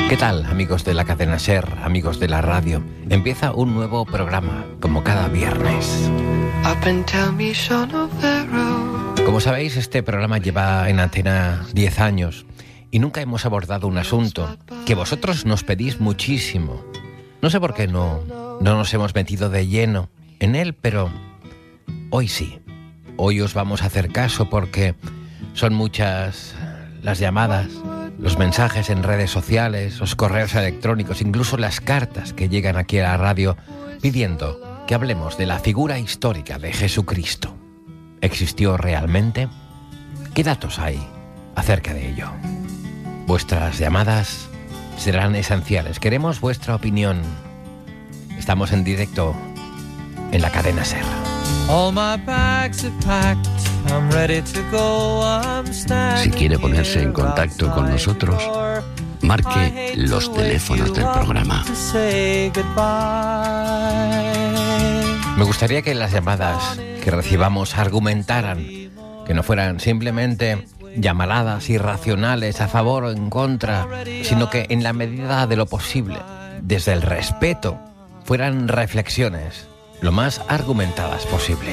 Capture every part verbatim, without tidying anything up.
¿Qué tal, amigos de la cadena SER, amigos de la radio? Empieza un nuevo programa, como cada viernes. Como sabéis, este programa lleva en antena diez años y nunca hemos abordado un asunto que vosotros nos pedís muchísimo. No sé por qué no, no nos hemos metido de lleno en él, pero hoy sí. Hoy os vamos a hacer caso porque son muchas las llamadas, los mensajes en redes sociales, los correos electrónicos, incluso las cartas que llegan aquí a la radio pidiendo que hablemos de la figura histórica de Jesucristo. ¿Existió realmente? ¿Qué datos hay acerca de ello? Vuestras llamadas serán esenciales. Queremos vuestra opinión. Estamos en directo en la cadena SER. Si quiere ponerse en contacto con nosotros, marque los teléfonos del programa. Me gustaría que las llamadas que recibamos argumentaran, que no fueran simplemente llamaradas irracionales a favor o en contra, sino que en la medida de lo posible, desde el respeto, fueran reflexiones lo más argumentadas posible.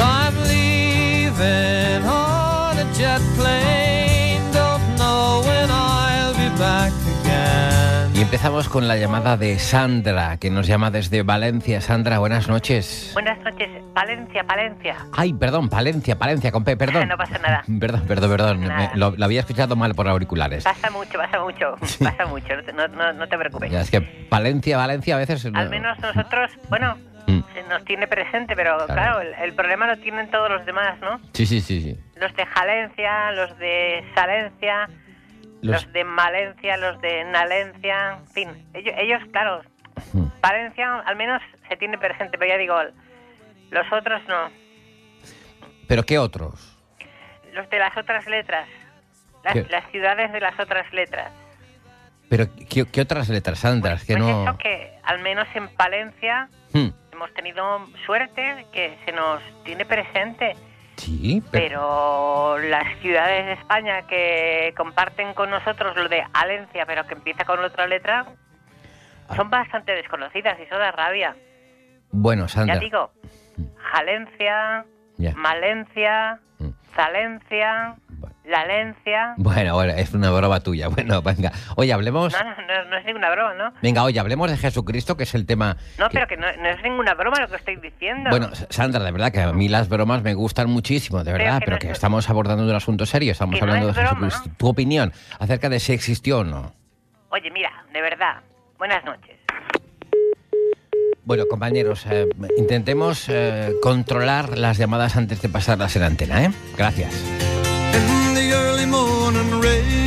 Y empezamos con la llamada de Sandra, que nos llama desde Valencia. Sandra, buenas noches. Buenas noches, Palencia, Palencia. Ay, perdón, Palencia, Palencia, con P, perdón. No pasa nada. Perdón, perdón, perdón. Me, lo, lo había escuchado mal por auriculares. Pasa mucho, pasa mucho, Sí. pasa mucho, no te, no, no, no te preocupes. Ya, es que Palencia, Valencia a veces... Al menos nosotros, bueno, Mm. se nos tiene presente, pero Claro. claro, el, el problema lo tienen todos los demás, ¿no? Sí, sí, sí, sí. Los de Jalencia, los de Salencia, Los- los, de Malencia, los de Nalencia, en fin. Ellos, ellos, claro, Mm. Palencia al menos se tiene presente, pero ya digo, los otros no. ¿Pero qué otros? Los de las otras letras, las, ¿Qué? las ciudades de las otras letras. ¿Pero qué, qué otras letras, Sandra? Es que Pues no... eso que al menos en Palencia Hmm. hemos tenido suerte que se nos tiene presente, Sí, pero... pero las ciudades de España que comparten con nosotros lo de Alencia, pero que empieza con otra letra, son bastante desconocidas y eso da rabia. Bueno, Sandra... Ya digo, Jalencia, Ya. Malencia, Mm. Zalencia, Bueno. Lalencia... Bueno, bueno, es una broma tuya. Bueno, venga. Oye, hablemos... No, no, no, no es ninguna broma, ¿no? Venga, oye, hablemos de Jesucristo, que es el tema... No, que- pero que no, no es ninguna broma lo que estoy diciendo. Bueno, Sandra, de verdad que a mí las bromas me gustan muchísimo, de verdad, que pero no que es- estamos abordando un asunto serio, estamos que no hablando es de broma. Jesucristo. Tu opinión acerca de si existió o no. Oye, mira, de verdad, buenas noches. Bueno, compañeros, eh, intentemos eh, controlar las llamadas antes de pasarlas en antena, ¿eh? Gracias. In the early morning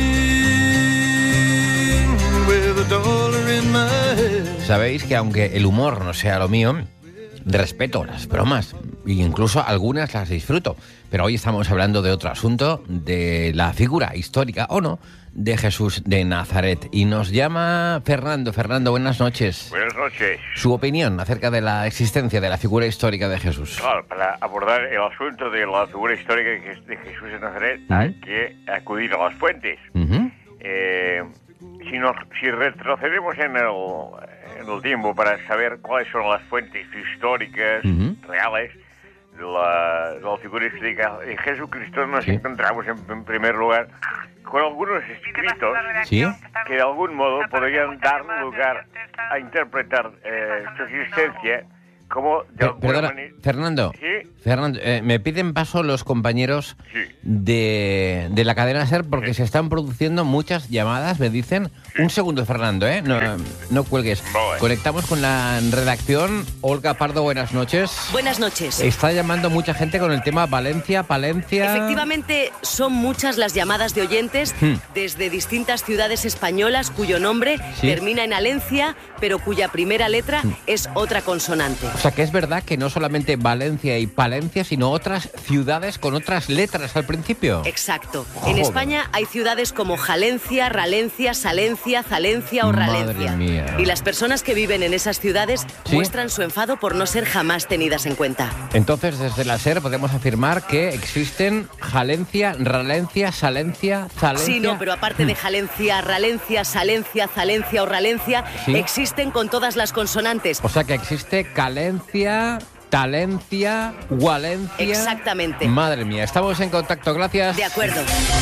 rain, with a dollar in my head. Sabéis que aunque el humor no sea lo mío, respeto las bromas e incluso algunas las disfruto. Pero hoy estamos hablando de otro asunto, de la figura histórica o no de Jesús de Nazaret. Y nos llama Fernando. Fernando, buenas noches. Buenas noches. Su opinión acerca de la existencia de la figura histórica de Jesús. Claro, para abordar el asunto de la figura histórica de Jesús de Nazaret hay que acudir a las fuentes. Ujú. Eh, si, nos, si retrocedemos en el, en el tiempo para saber cuáles son las fuentes históricas Ujú. reales de la, de la figura histórica de Jesucristo, nos Sí. encontramos en, en primer lugar con algunos escritos Sí. que de algún modo podrían dar lugar a interpretar eh, su existencia como de Per- alguna perdona, manera... Fernando. Sí. Fernando, eh, me piden paso los compañeros Sí. de, de la cadena SER porque Sí. se están produciendo muchas llamadas, me dicen. Un segundo, Fernando, ¿eh? No, no cuelgues. Vale. Conectamos con la redacción. Olga Pardo, buenas noches. Buenas noches. Está llamando mucha gente con el tema Valencia, Palencia... Efectivamente, son muchas las llamadas de oyentes Hmm. desde distintas ciudades españolas cuyo nombre Sí. termina en Alencia, pero cuya primera letra es otra consonante. O sea, que es verdad que no solamente Valencia y Palencia, sino otras ciudades con otras letras al principio. Exacto. Joder. En España hay ciudades como Jalencia, Ralencia, Salencia, Zalencia o Ralencia. Madre mía. Y las personas que viven en esas ciudades ¿Sí? muestran su enfado por no ser jamás tenidas en cuenta. Entonces, desde la SER podemos afirmar que existen Jalencia, Ralencia, Salencia, Zalencia... Sí, no, pero aparte de Jalencia, Ralencia, Salencia, Zalencia o Ralencia, ¿Sí? existen con todas las consonantes. O sea que existe Calencia, Talencia, Gualencia... Exactamente. Madre mía, estamos en contacto, gracias. De acuerdo.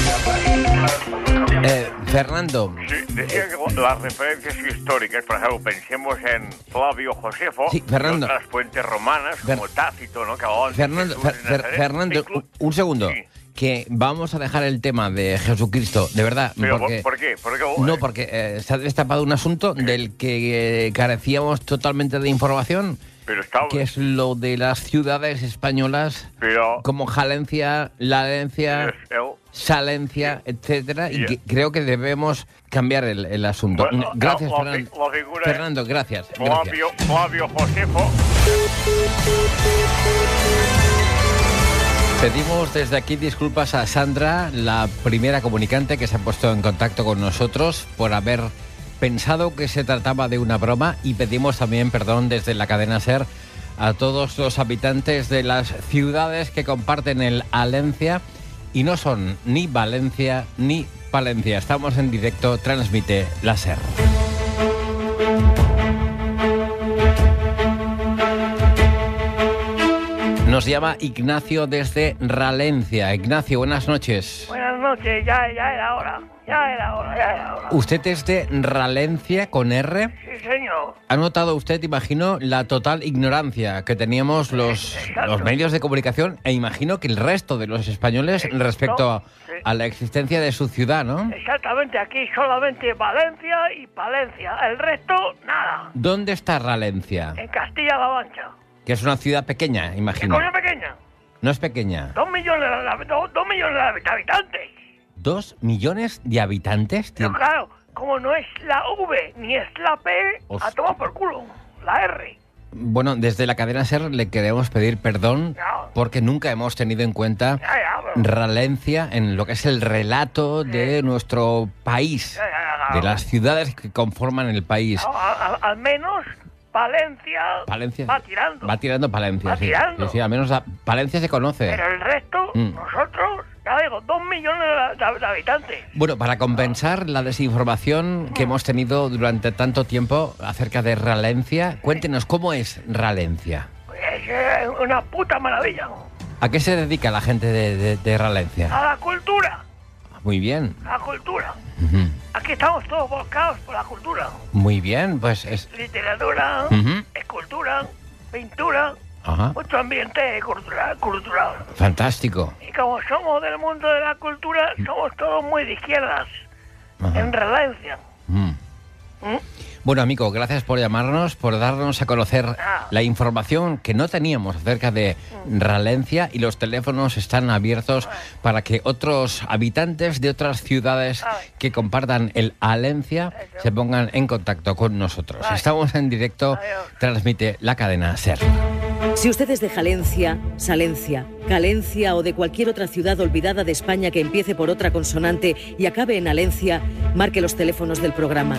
Eh, Fernando. Sí, decía que las referencias históricas, por ejemplo, pensemos en Flavio Josefo, Sí, Fernando. y otras fuentes romanas Fer- como Tácito, ¿no? Que hablaban de Fernando, Jesús Fer- de Fer- Nazaret. Fernando, Inclu- un, un segundo. Sí. Que vamos a dejar el tema de Jesucristo, de verdad. Pero, porque, ¿por qué? Porque, No, porque eh, se ha destapado un asunto del que eh, carecíamos totalmente de información, Pero está... que es lo de las ciudades españolas Pero... como Jalencia, Lalencia, es el- Salencia, etcétera, y Sí. que creo que debemos cambiar el, el asunto. Bueno, Gracias, la- la Fernando. fi- la figura es- Fernando, gracias. gracias. Flavio, Flavio Josefo. Pedimos desde aquí disculpas a Sandra, la primera comunicante que se ha puesto en contacto con nosotros por haber pensado que se trataba de una broma, y pedimos también perdón desde la cadena SER a todos los habitantes de las ciudades que comparten el Alencia y no son ni Valencia ni Palencia. Estamos en directo, transmite la SER. Nos llama Ignacio desde Ralencia. Ignacio, buenas noches. Buenas noches, ya, ya era hora, ya era hora, ya era hora. ¿Usted es de Ralencia con R? Sí, señor. ¿Ha notado usted, imagino, la total ignorancia que teníamos los, Exacto. los medios de comunicación e imagino que el resto de los españoles Exacto. respecto a, Sí. a la existencia de su ciudad, ¿no? Exactamente, aquí solamente Valencia y Palencia, el resto, nada. ¿Dónde está Ralencia? En Castilla-La Mancha. Que es una ciudad pequeña, ¿Qué imagino. coño pequeña? No es pequeña. Dos millones de, dos, dos millones de habitantes. ¿Dos millones de habitantes? Pero tiene- claro, como no es la V ni es la P, Hostia. a tomar por culo, la R. Bueno, desde la cadena SER le queremos pedir perdón Ya. porque nunca hemos tenido en cuenta Ya, ya, pero- Ralencia en lo que es el relato de nuestro país, ya, ya, ya, de las ciudades que conforman el país. No, a- a- al menos Palencia, Palencia va tirando. Va tirando Palencia, Va sí. tirando. Sí, sí, al menos la- Palencia se conoce. Pero el resto, Mm. nosotros, ya digo, dos millones de, de- de habitantes. Bueno, para compensar la desinformación que hemos tenido durante tanto tiempo acerca de Ralencia, cuéntenos cómo es Ralencia. Es eh, una puta maravilla. ¿A qué se dedica la gente de, de- de Ralencia? A la cultura, Muy bien. a la cultura. Ujú. Aquí estamos todos volcados por la cultura. Muy bien, pues es... Literatura, Ujú. escultura, pintura, Ajá. mucho ambiente cultural, cultural. Fantástico. Y como somos del mundo de la cultura, somos todos muy de izquierdas, Ajá. en Ralencia. Mm. ¿Mm? Bueno, amigo, gracias por llamarnos, por darnos a conocer Ah. la información que no teníamos acerca de Ralencia, y los teléfonos están abiertos para que otros habitantes de otras ciudades Ay. que compartan el Alencia Eso. se pongan en contacto con nosotros. Ay. Estamos en directo, Adiós. transmite la cadena SER. Si usted es de Jalencia, Salencia, Calencia o de cualquier otra ciudad olvidada de España que empiece por otra consonante y acabe en Alencia, marque los teléfonos del programa.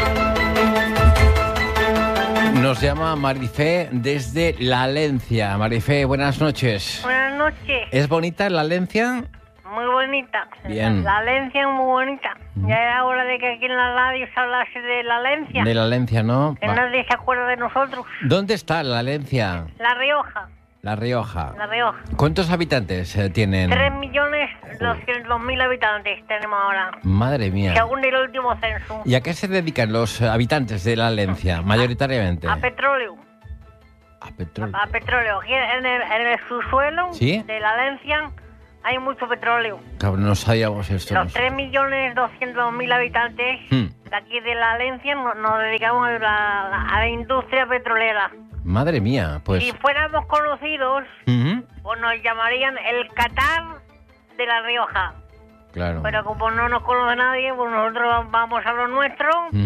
Nos llama Marifé desde La Alencia. Marifé, buenas noches. Buenas noches. ¿Es bonita La Alencia? Muy bonita. Bien. La Alencia es muy bonita. Ya era hora de que aquí en la radio se hablase de la Alencia. De La Alencia, ¿no? Que Va. nadie se acuerda de nosotros. ¿Dónde está La Alencia? La Rioja. La Rioja. La Rioja. ¿Cuántos habitantes eh, tienen? Tres millones doscientos mil habitantes tenemos ahora. Madre mía. Según el último censo. ¿Y a qué se dedican los habitantes de La Alencia, mayoritariamente? A petróleo. A petróleo. A petróleo. Aquí en el, en el subsuelo ¿Sí? de la Alencia hay mucho petróleo. Cabrón, no sabíamos esto. Los tres millones doscientos mil habitantes Hmm. de aquí de la Alencia no- nos dedicamos a la, a la industria petrolera. Madre mía, pues... Si fuéramos conocidos, Ujú. pues nos llamarían el Qatar de La Rioja. Claro. Pero como no nos conoce nadie, pues nosotros vamos a lo nuestro, Ujú.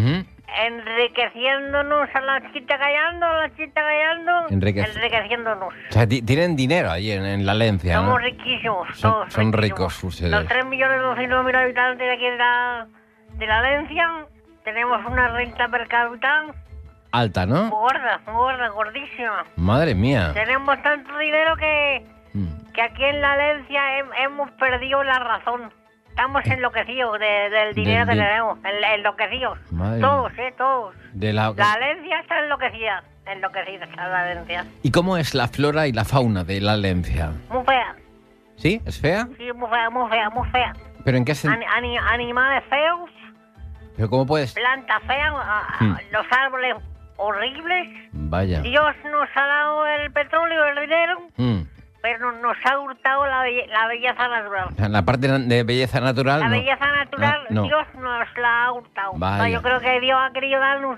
enriqueciéndonos a la chita callando, a la chita callando, Enriquec- enriqueciéndonos. O sea, ti- tienen dinero ahí en, en la Valencia, ¿no? Somos riquísimos, Son- todos son riquísimos. ricos ustedes. Los tres millones doscientos mil habitantes de aquí de la, de la Valencia tenemos una renta per cápita Alta, muy ¿no? gorda, muy gorda, gordísima. Madre mía. Tenemos tanto dinero que, Mm. que aquí en la Valencia hem- hemos perdido la razón. Estamos enloquecidos de- del dinero que din- tenemos, en- enloquecidos. Madre Todos, eh, todos. De la... La Valencia está enloquecida, enloquecida está la Valencia. ¿Y cómo es la flora y la fauna de la Valencia? Muy fea, ¿Sí? ¿Es fea? sí, muy fea, muy fea, muy fea. ¿Pero en qué sentido? Ani- ani- animales feos, ¿Pero cómo puedes...? plantas feas, a- a- Hmm. los árboles horribles. Vaya. Dios nos ha dado el petróleo, el dinero, Mm. pero nos ha hurtado la, belle- la belleza natural. O sea, la parte de belleza natural... La no. belleza natural, Ah, no. Dios nos la ha hurtado. Vaya. O sea, yo creo que Dios ha querido darnos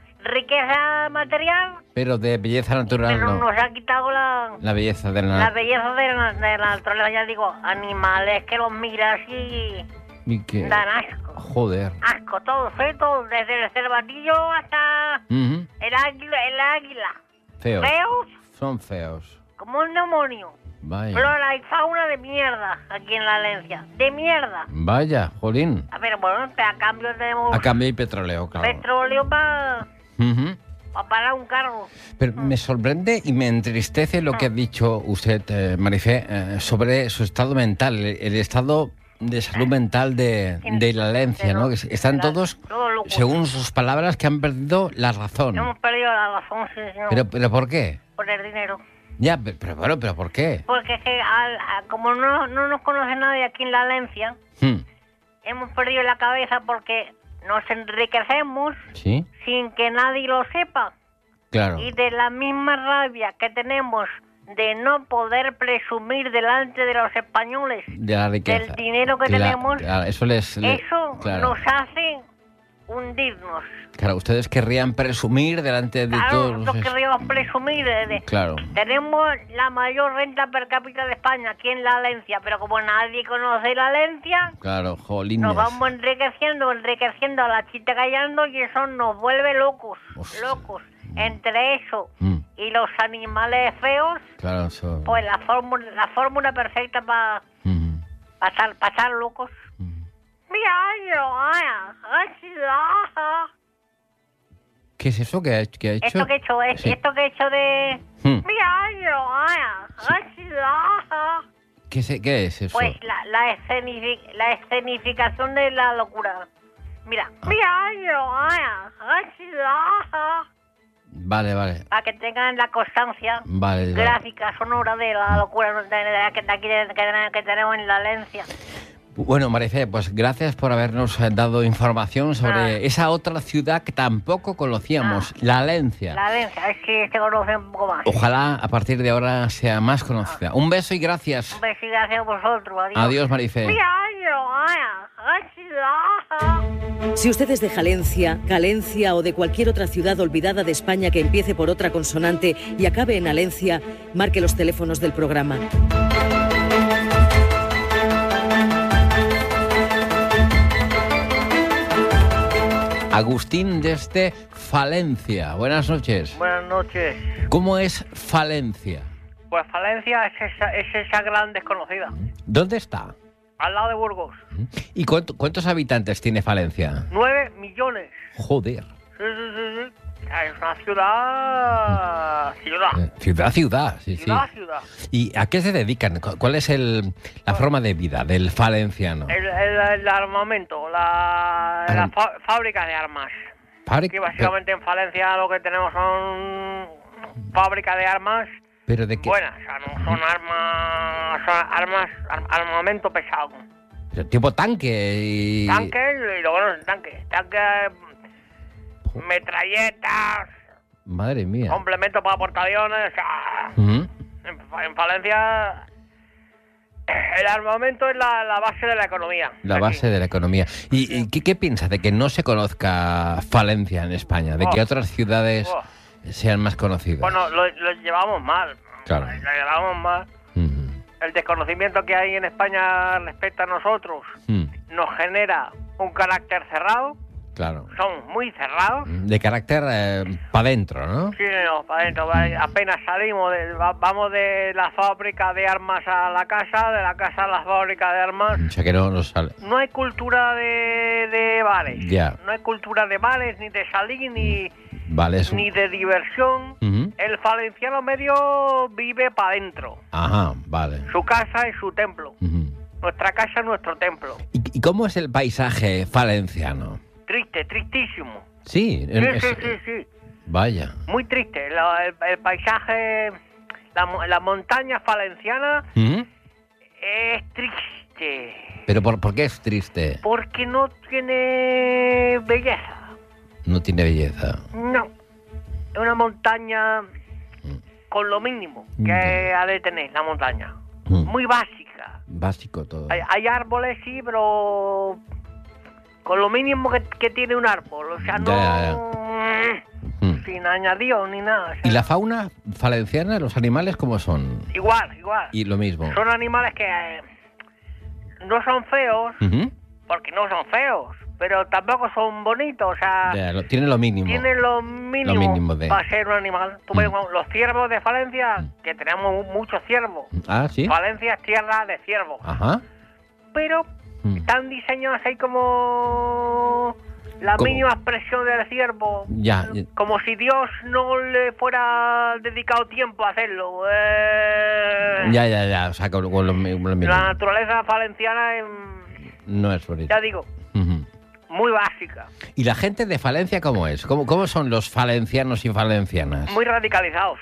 riqueza material, Pero de belleza natural pero no. nos ha quitado la, La belleza de la... la belleza de la, de la naturaleza. Ya digo, animales que los miras y ¿Y qué? dan asco. Joder. Asco, todos, ¿eh? Todos, desde el cervatillo hasta Ujú. el águila. El águila. Feos. Feos Son feos. como un demonio. Vaya. Flora y fauna de mierda aquí en la Valencia. De mierda. Vaya, jolín. A ver, bueno, a cambio tenemos A cambio hay petróleo, claro. petróleo para Ujú. parar un carro. Pero me sorprende y me entristece lo que ha dicho usted, eh, Marifé, eh, sobre su estado mental, el, el estado de salud mental de, de la Valencia, ¿no? Que están La- todos, todos locos. según sus palabras, que han perdido la razón. Hemos perdido la razón, sí, señor. Pero, pero ¿por qué? Por el dinero. Ya, pe- pero bueno, pero ¿por qué? Porque es que al- a- como no, no nos conoce nadie aquí en la Valencia, Hmm. hemos perdido la cabeza porque nos enriquecemos ¿Sí? sin que nadie lo sepa. Claro. Y de la misma rabia que tenemos de no poder presumir delante de los españoles De la riqueza. del dinero que Cla- tenemos, claro, eso les... le- eso claro. nos hace hundirnos. Claro, ustedes querrían presumir delante de Claro, todos nosotros los... querríamos presumir de, de- Claro. Tenemos la mayor renta per cápita de España aquí en la Valencia, pero como nadie conoce la Valencia, Claro, jolines. nos vamos enriqueciendo, enriqueciendo a la chita callando y eso nos vuelve locos, Hostia. locos. Entre eso Mm, y los animales feos, claro, eso... pues la fórmula, la fórmula perfecta para Mm, pasar, pasar locos. mm. Mira, yo, ay, ay, ay, ¿Qué es eso que ha, que ha hecho? esto que he hecho, es, Sí. esto que he hecho de... Hmm. Mira, yo, ay, ay, ay. ¿Qué, se- qué es eso? Pues la, la, escenifi- la escenificación de la locura. Mira, mira, yo, ay, ay, ay. Vale, vale. Para que tengan la constancia Vale, vale. gráfica, sonora de la locura de, de- de- que, de aquí de- que, que tenemos en la Valencia. Bueno, Marifé, pues gracias por habernos eh, dado información sobre Ah. esa otra ciudad que tampoco conocíamos, la Valencia. La Valencia, es que se conoce un poco más. Ojalá a partir de ahora sea más conocida. Un beso y gracias. Un beso y gracias a vosotros. Adiós. Adiós, Marifé. Mira, yo, ay, ay, ay. Si usted es de Jalencia, Calencia o de cualquier otra ciudad olvidada de España que empiece por otra consonante y acabe en Alencia, marque los teléfonos del programa. Agustín desde Falencia. Buenas noches. Buenas noches. ¿Cómo es Falencia? Pues Valencia es esa, es esa gran desconocida, ¿Dónde está? al lado de Burgos. ¿Y cuánto- cuántos habitantes tiene Falencia? Nueve millones. Joder. Sí, sí, sí, sí. Es una ciudad... Ciudad. Eh, Ciudad, ciudad, sí, sí. Ciudad, ciudad. ¿Y a qué se dedican? ¿Cu- ¿Cuál es el, la forma de vida del valenciano? El, el, el armamento, la, la Arm- fa- fábrica de armas. Fábrica- Aquí básicamente en Valencia lo que tenemos son fábrica de armas ¿Pero de qué? buenas, o sea, no son armas, son armas, ar- armamento pesado. Pero tipo tanque y... Tanques y luego no tanques, tanques, metralletas, Madre mía. complementos para portaaviones, o sea, Ujú. en, en Valencia el armamento es la, la base de la economía. La aquí. base de la economía. ¿Y, y qué, qué piensas de que no se conozca Valencia en España? ¿De que Oh. otras ciudades Oh. sean más conocidas? Bueno, lo, lo llevamos mal. Claro. Lo llevamos mal. Ujú. El desconocimiento que hay en España respecto a nosotros Mm. nos genera un carácter cerrado Claro. son muy cerrados. De carácter eh, para adentro, ¿no? Sí, no, para adentro. Apenas salimos, de, va- vamos de la fábrica de armas a la casa, de la casa a la fábrica de armas. O sea que no, no sale. No hay cultura de, de bares. Ya. No hay cultura de bares, ni de salir, ni, Vale, eso. ni de diversión. Ujú. El valenciano medio vive para adentro. Ajá, vale. Su casa es su templo. Ujú. Nuestra casa es nuestro templo. ¿Y, y cómo es el paisaje valenciano? Triste, tristísimo. Sí, Sí, es- sí, sí, sí. Vaya. Muy triste. La- el, el paisaje, la, mo- la montaña valenciana Ujú. es triste. Pero por, ¿por qué es triste? Porque no tiene belleza. No tiene belleza. No. Es una montaña con lo mínimo que Ya. ha de tener la montaña. Mm. Muy básica. Básico todo. Hay, hay árboles, sí, pero con lo mínimo que, que tiene un árbol. O sea, no... Ya, Mm. Sin añadido ni nada. o sea, ¿Y la fauna valenciana, los animales, cómo son? Igual, igual. Y lo mismo. Son animales que eh, no son feos, Ujú. porque no son feos, pero tampoco son bonitos. O sea, Ya, lo- tiene lo mínimo. tienen lo mínimo, Lo mínimo de- para ser un animal. Tú Mm. ves, los ciervos de Valencia, que tenemos muchos ciervos. Ah, sí. Valencia es tierra de ciervos. Ajá. Pero Mm. están diseñados ahí como la ¿Cómo? mínima expresión del ciervo. Ya, ya. Como si Dios no le fuera dedicado tiempo a hacerlo. Eh, Ya, ya, ya. O sea, con, con lo, mi- lo mínimo. La naturaleza valenciana es, No es bonito. ya digo, Ujú. muy básica, ¿Y la gente de Valencia cómo es? ¿Cómo, cómo son los valencianos y valencianas? muy radicalizados.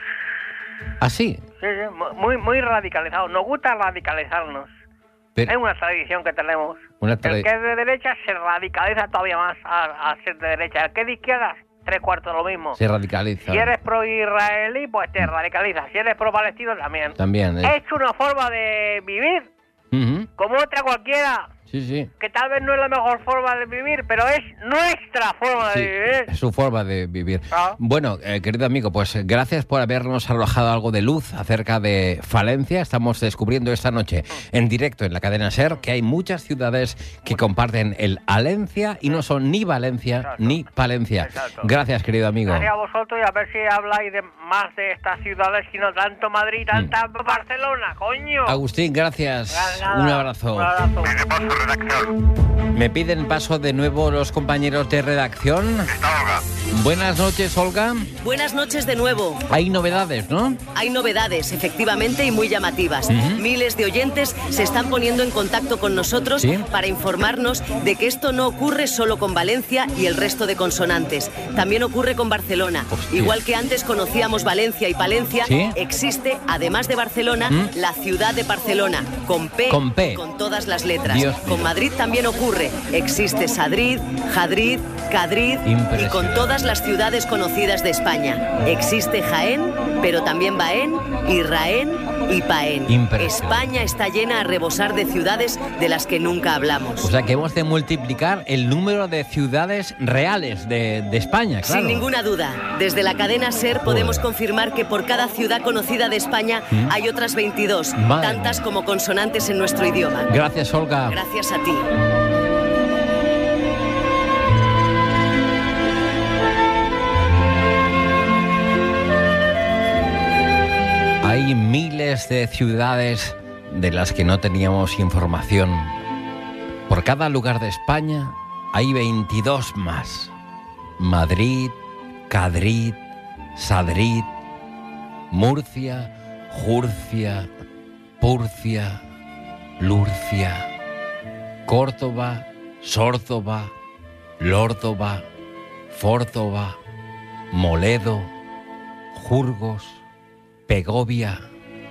¿Ah, sí? Sí, sí, mu- muy, muy radicalizados. Nos gusta radicalizarnos. Pero, Es una tradición que tenemos. Una El tradi- que es de derecha se radicaliza todavía más a, a ser de derecha. El que es de izquierda, tres cuartos lo mismo. se radicaliza. Si eres pro-israelí, pues te radicalizas. Si eres pro-palestino, también. También. ¿eh? Es una forma de vivir Ujú. como otra cualquiera, Sí, sí. que tal vez no es la mejor forma de vivir, pero es nuestra forma Sí, de vivir. es su forma de vivir. Ah. Bueno, eh, querido amigo, pues eh, gracias por habernos arrojado algo de luz acerca de Valencia. Estamos descubriendo esta noche en directo en la cadena SER que hay muchas ciudades que comparten el Alencia y no son ni Valencia Exacto. ni Palencia. Exacto. Gracias, querido amigo. Gracias a vosotros y a ver si habláis de más de estas ciudades y no tanto Madrid, tanta Barcelona, coño. Agustín, gracias. Nada, Un abrazo. Un abrazo. Pide paso, redacción. Me piden paso de nuevo los compañeros de redacción. Está Olga. Buenas noches, Olga. Buenas noches de nuevo. Hay novedades, ¿no? Hay novedades, efectivamente, y muy llamativas. Miles de oyentes se están poniendo en contacto con nosotros ¿Sí? para informarnos de que esto no ocurre solo con Valencia y el resto de consonantes. También ocurre con Barcelona. Hostia. Igual que antes conocíamos Valencia y Palencia, ¿Sí? existe, además de Barcelona, ¿Mm? la ciudad de Barcelona, con P, Con P. con todas las letras. Dios con mío. Madrid también ocurre. Existe Sadrid, Jadrid, Cadrid y Impresionante. con todas las ciudades conocidas de España. Existe Jaén, pero también Baén, Israén y Paén. Impresionante. España está llena a rebosar de ciudades de las que nunca hablamos. O sea que hemos de multiplicar el número de ciudades reales de, de España, claro. Sin ninguna duda, desde la cadena SER podemos Joder. confirmar que por cada ciudad conocida de España ¿Mm? hay otras veintidós, Madre tantas mía. como consonantes en nuestro idioma. Gracias, Olga. Gracias a ti. Hay miles de ciudades de las que no teníamos información. Por cada lugar de España hay veintidós más. Madrid, Cadrid, Sadrid, Murcia, Jurcia, Purcia, Lurcia, Córdoba, Sórdoba, Lórdoba, Fórdoba, Moledo, Jurgos, Pegovia.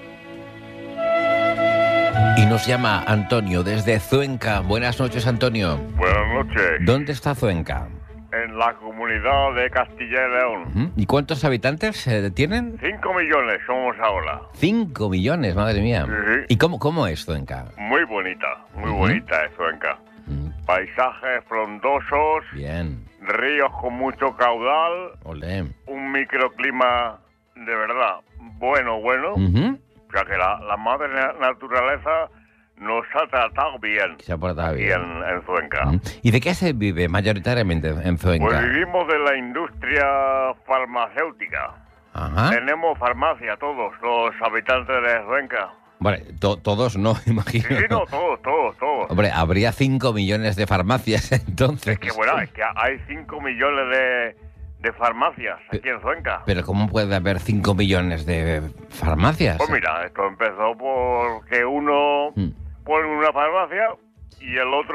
Y nos llama Antonio desde Cuenca. Buenas noches, Antonio. Buenas noches. ¿Dónde está Cuenca? En la comunidad de Castilla y León. ¿Mm? ¿Y cuántos habitantes eh, tienen? Cinco millones somos ahora. Cinco millones, madre mía. Sí, sí. ¿Y cómo, cómo es Cuenca? Muy bonita, muy Ujú. bonita es Cuenca. Mm, Paisajes frondosos, Bien, ríos con mucho caudal, olé. un microclima de verdad bueno, bueno. Ujú. O sea que la, la madre na- naturaleza nos ha tratado bien. Se ha portado aquí bien. En, en Cuenca. Mm. ¿Y de qué se vive mayoritariamente en Cuenca? Pues vivimos de la industria farmacéutica. Ajá. Tenemos farmacia todos, los habitantes de Cuenca. Bueno, to- todos no, imagino. Sí, sí, no, todos, todos, todos. Hombre, habría cinco millones de farmacias entonces. Es que bueno, es que hay cinco millones de, de farmacias aquí en Cuenca. Pero ¿cómo puede haber cinco millones de farmacias? Pues mira, esto empezó porque uno Mm. pone una farmacia y el otro